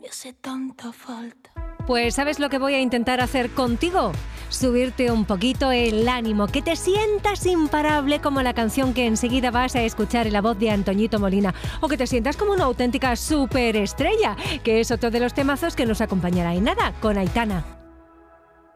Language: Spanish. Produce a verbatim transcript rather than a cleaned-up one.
me hace tanta falta. Pues ¿sabes lo que voy a intentar hacer contigo? Subirte un poquito el ánimo, que te sientas imparable como la canción que enseguida vas a escuchar en la voz de Antoñito Molina, o que te sientas como una auténtica superestrella, que es otro de los temazos que nos acompañará en nada con Aitana.